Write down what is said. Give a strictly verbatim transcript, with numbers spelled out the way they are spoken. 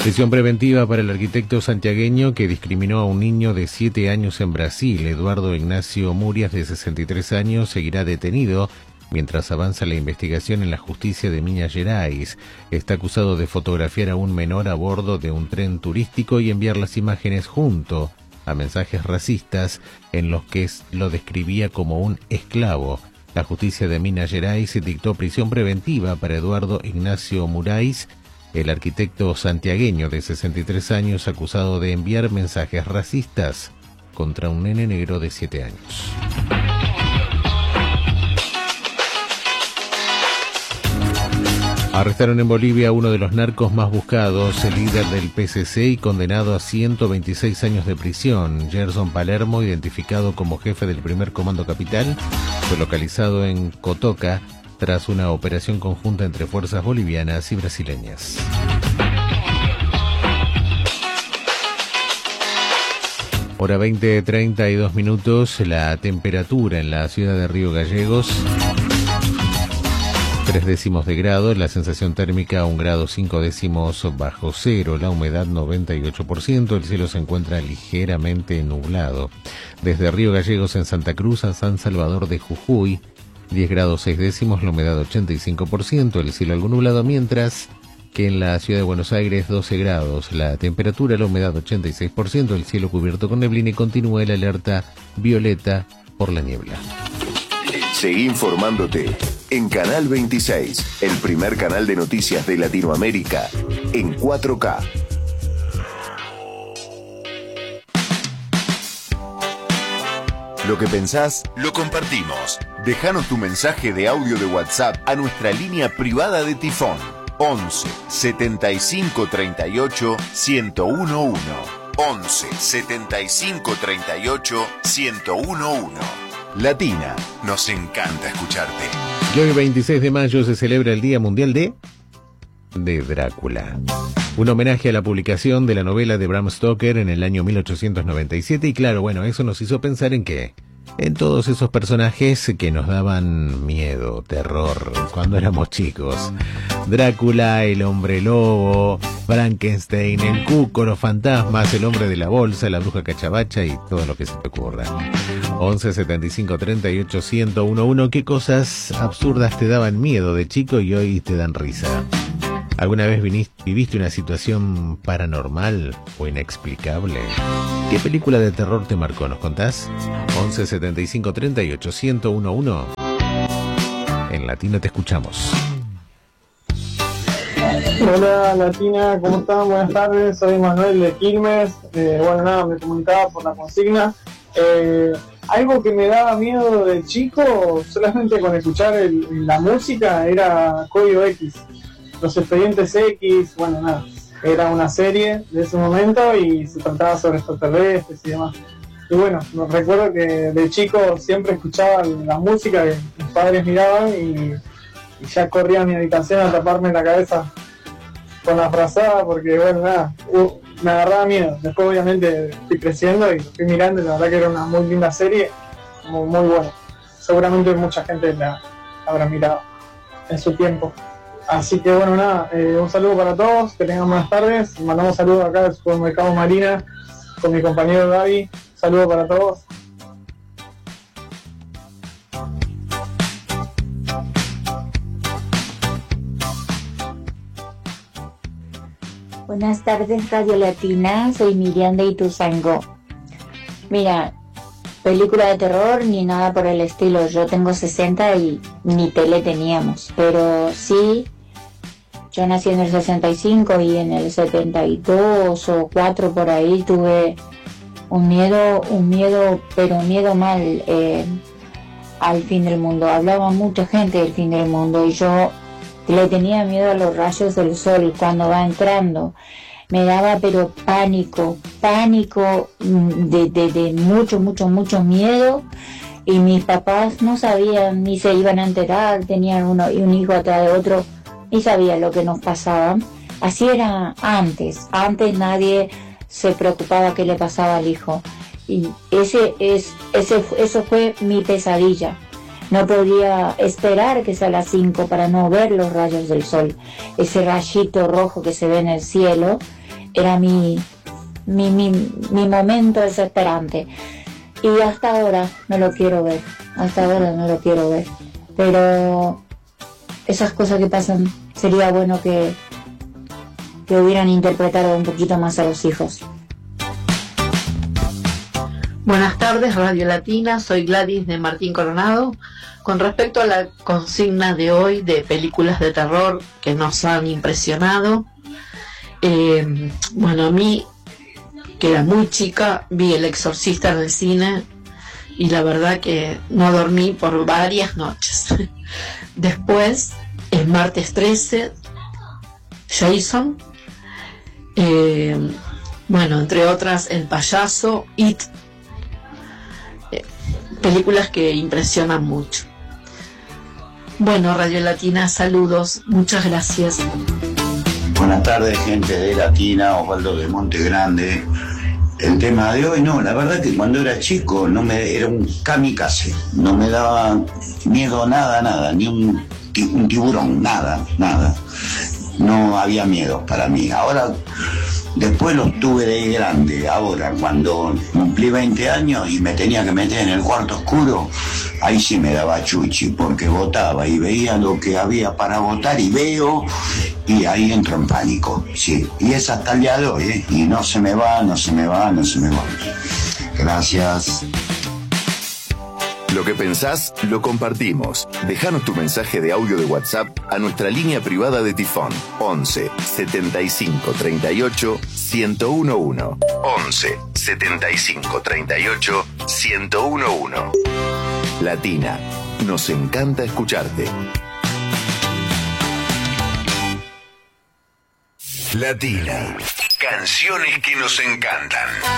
Prisión preventiva para el arquitecto santiagueño que discriminó a un niño de siete años en Brasil. Eduardo Ignacio Murias, de sesenta y tres años, seguirá detenido mientras avanza la investigación en la justicia de Minas Gerais. Está acusado de fotografiar a un menor a bordo de un tren turístico y enviar las imágenes junto a mensajes racistas en los que lo describía como un esclavo. La justicia de Minas Gerais dictó prisión preventiva para Eduardo Ignacio Murias, el arquitecto santiagueño de sesenta y tres años, acusado de enviar mensajes racistas contra un nene negro de siete años. Arrestaron en Bolivia a uno de los narcos más buscados, el líder del P C C y condenado a ciento veintiséis años de prisión. Gerson Palermo, identificado como jefe del primer comando capital, fue localizado en Cotoca tras una operación conjunta entre fuerzas bolivianas y brasileñas. Hora veinte, treinta y dos minutos, la temperatura en la ciudad de Río Gallegos, tres décimos de grado, la sensación térmica un grado cinco décimos bajo cero, la humedad noventa y ocho por ciento, el cielo se encuentra ligeramente nublado. Desde Río Gallegos en Santa Cruz a San Salvador de Jujuy, diez grados seis décimos, la humedad ochenta y cinco por ciento, el cielo algo nublado, mientras que en la ciudad de Buenos Aires doce grados, la temperatura, la humedad ochenta y seis por ciento, el cielo cubierto con neblina y continúa el alerta violeta por la niebla. Seguí informándote en Canal veintiséis, el primer canal de noticias de Latinoamérica, en cuatro K. Lo que pensás, lo compartimos. Déjanos tu mensaje de audio de WhatsApp a nuestra línea privada de Tifón. once, setenta y cinco, treinta y ocho, ciento uno. once, setenta y cinco, treinta y ocho, ciento uno. Latina, nos encanta escucharte. Y hoy, veintiséis de mayo, se celebra el Día Mundial de... de Drácula. Un homenaje a la publicación de la novela de Bram Stoker en el año mil ochocientos noventa y siete. Y claro, bueno, eso nos hizo pensar en qué. En todos esos personajes que nos daban miedo, terror, cuando éramos chicos. Drácula, el hombre lobo, Frankenstein, el cuco, los fantasmas, el hombre de la bolsa, la bruja cachabacha y todo lo que se te ocurra. once, setenta y cinco, treinta y ocho, ciento uno. ¿Qué cosas absurdas te daban miedo de chico y hoy te dan risa? ¿Alguna vez viniste, viviste una situación paranormal o inexplicable? ¿Qué película de terror te marcó? ¿Nos contás? once, setenta y cinco, treinta y ocho, ciento uno. En Latino te escuchamos. Hola Latina, ¿cómo están? Buenas tardes, soy Manuel de Quilmes. Eh, bueno, nada, me comunicaba por la consigna. Eh, algo que me daba miedo de chico, solamente con escuchar el, la música, era Código X. Los Expedientes X, bueno, nada, era una serie de ese momento y se trataba sobre extraterrestres y demás. Y bueno, me recuerdo que de chico siempre escuchaba la música que mis padres miraban y, y ya corría a mi habitación a taparme la cabeza con la frazada porque, bueno, nada, uh, me agarraba miedo. Después, obviamente, fui creciendo y lo fui mirando y la verdad que era una muy linda serie, muy, muy buena. Seguramente mucha gente la habrá mirado en su tiempo. Así que bueno, nada, eh, un saludo para todos, que tengan buenas tardes. Mandamos saludos acá del supermercado Marina con mi compañero Gaby. Saludos para todos. Buenas tardes, Radio Latina, soy Miriam de Ituzaingó. Mira, película de terror ni nada por el estilo, yo tengo sesenta y ni tele teníamos, pero sí, yo nací en el sesenta y cinco y en el setenta y dos o cuatro por ahí tuve un miedo, un miedo, pero un miedo mal eh, al fin del mundo. Hablaba mucha gente del fin del mundo y yo le tenía miedo a los rayos del sol cuando va entrando. Me daba pero pánico, pánico de, de, de mucho, mucho, mucho miedo. Y mis papás no sabían ni se iban a enterar, tenían uno y un hijo atrás de otro, ni sabían lo que nos pasaba. Así era antes, antes nadie se preocupaba qué le pasaba al hijo. Y ese es, ese, eso fue mi pesadilla. No podía esperar que sea a las cinco para no ver los rayos del sol, ese rayito rojo que se ve en el cielo, era mi, mi, mi, mi momento desesperante. Y hasta ahora no lo quiero ver, hasta ahora no lo quiero ver. Pero esas cosas que pasan, sería bueno que, que hubieran interpretado un poquito más a los hijos. Buenas tardes, Radio Latina, soy Gladys de Martín Coronado. Con respecto a la consigna de hoy de películas de terror que nos han impresionado, eh, bueno, a mí, que era muy chica, vi El Exorcista en el cine y la verdad que no dormí por varias noches. Después, el martes trece, Jason, eh, bueno, entre otras, El Payaso, It, eh, películas que impresionan mucho. Bueno, Radio Latina, saludos, muchas gracias. Buenas tardes, gente de Latina, Osvaldo de Monte Grande. El tema de hoy, no, la verdad que cuando era chico no me era un kamikaze, no me daba miedo nada, nada, ni un, un tiburón, nada, nada. No había miedo para mí. Ahora, después los tuve de grande. Ahora, cuando cumplí veinte años y me tenía que meter en el cuarto oscuro, ahí sí me daba chuchi, porque votaba y veía lo que había para votar y veo, y ahí entro en pánico, sí. Y es hasta el día de hoy, ¿eh? Y no se me va, no se me va, no se me va. Gracias. Lo que pensás, lo compartimos. Déjanos tu mensaje de audio de WhatsApp a nuestra línea privada de Tifón. once setenta y cinco treinta y ocho ciento uno. once setenta y cinco treinta y ocho ciento uno. Latina, nos encanta escucharte. Latina, canciones que nos encantan.